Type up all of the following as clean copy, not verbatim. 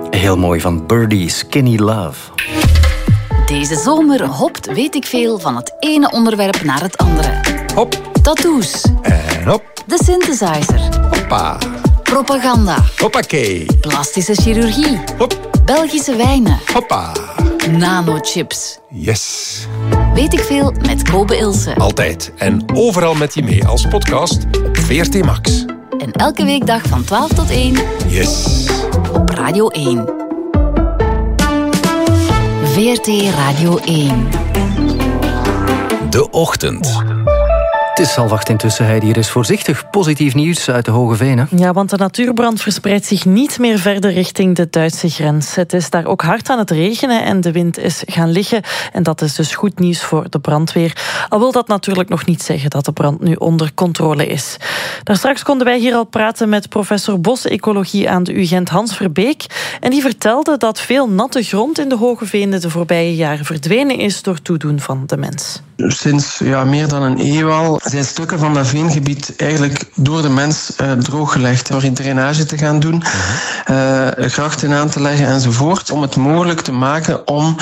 Heel mooi van Birdie, Skinny Love. Deze zomer hopt weet ik veel van het ene onderwerp naar het andere. Hop. Tattoos. En hop. De synthesizer. Hoppa. Propaganda. Hoppakee. Plastische chirurgie. Hop. Belgische wijnen. Hoppa. Nanochips. Yes. Weet ik veel met Kobe Ilse. Altijd en overal met je mee als podcast op VRT Max. En elke weekdag van 12 tot 1. Yes. Op Radio 1. VRT Radio 1. De ochtend. Het is 7:30 intussen, Heidi. Hier is voorzichtig positief nieuws uit de Hoge Venen. Ja, want de natuurbrand verspreidt zich niet meer verder richting de Duitse grens. Het is daar ook hard aan het regenen en de wind is gaan liggen. En dat is dus goed nieuws voor de brandweer. Al wil dat natuurlijk nog niet zeggen dat de brand nu onder controle is. Daarstraks konden wij hier al praten met professor Bosecologie aan de UGent, Hans Verbeek. En die vertelde dat veel natte grond in de Hoge Venen de voorbije jaren verdwenen is door toedoen van de mens. Sinds meer dan een eeuw al zijn stukken van dat veengebied eigenlijk door de mens drooggelegd. Door in drainage te gaan doen, grachten aan te leggen enzovoort. Om het mogelijk te maken om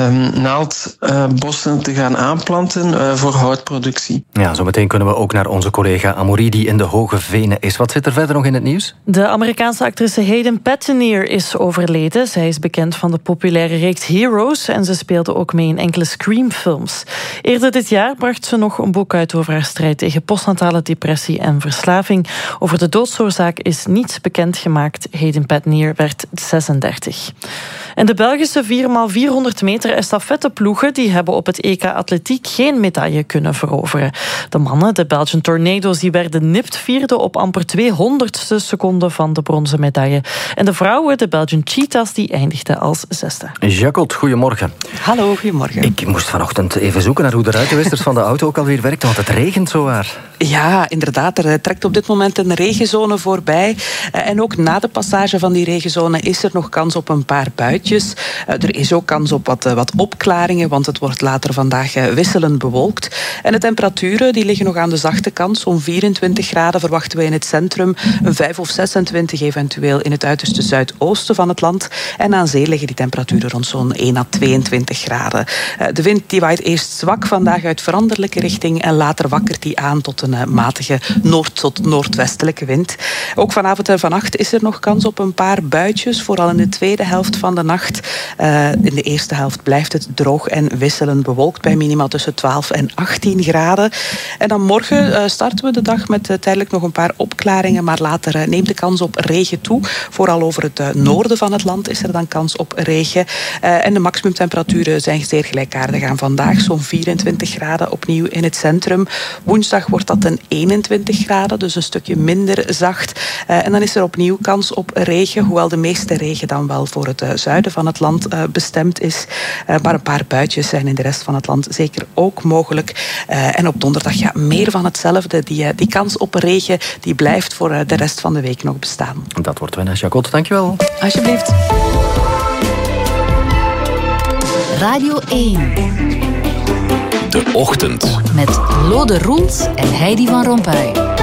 naaldbossen te gaan aanplanten voor houtproductie. Ja, zometeen kunnen we ook naar onze collega Amaury die in de Hoge Venen is. Wat zit er verder nog in het nieuws? De Amerikaanse actrice Hayden Panettiere is overleden. Zij is bekend van de populaire reeks Heroes en ze speelde ook mee in enkele Scream-films. Eerder dit jaar bracht ze nog een boek uit over haar strijd tegen postnatale depressie en verslaving. Over de doodsoorzaak is niets bekendgemaakt. Hayden Panettiere werd 36. En de Belgische 4x400 meter estafetteploegen die hebben op het EK Atletiek geen medaille kunnen veroveren. De mannen, de Belgian Tornado's, die werden nipt vierde op amper 200ste seconde van de bronzen medaille. En de vrouwen, de Belgian Cheetahs, die eindigden als 6e. Jacot, goedemorgen. Hallo, goedemorgen. Ik moest vanochtend even zoeken naar hoe de ruitenwissers van de auto ook alweer werkten, want het regent zo waar. Ja, inderdaad. Er trekt op dit moment een regenzone voorbij. En ook na de passage van die regenzone is er nog kans op een paar buitjes. Er is ook kans op wat opklaringen, want het wordt later vandaag wisselend bewolkt. En de temperaturen die liggen nog aan de zachte kant. Zo'n 24 graden verwachten we in het centrum. Een 5 of 26 eventueel in het uiterste zuidoosten van het land. En aan zee liggen die temperaturen rond zo'n 1 à 22 graden. De wind die waait eerst zwak vandaag uit veranderlijke richting en later wakkert die aan tot een matige noord- tot noordwestelijke wind. Ook vanavond en vannacht is er nog kans op een paar buitjes, vooral in de tweede helft van de nacht. In de eerste helft blijft het droog en wisselend bewolkt bij minima tussen 12 en 18 graden. En dan morgen starten we de dag met tijdelijk nog een paar opklaringen, maar later neemt de kans op regen toe. Vooral over het noorden van het land is er dan kans op regen. En de maximumtemperaturen zijn zeer gelijkaardig aan vandaag, zo'n 24 graden opnieuw in het centrum. Woensdag wordt dat een 21 graden, dus een stukje minder zacht. En dan is er opnieuw kans op regen, hoewel de meeste regen dan wel voor het zuiden van het land bestemd is. Maar een paar buitjes zijn in de rest van het land zeker ook mogelijk. En op donderdag meer van hetzelfde. Die kans op regen die blijft voor de rest van de week nog bestaan. Dat wordt wel, Jacot. Dankjewel. Alsjeblieft. Radio 1. De ochtend. Met Lode Roels en Heidi van Rompuy.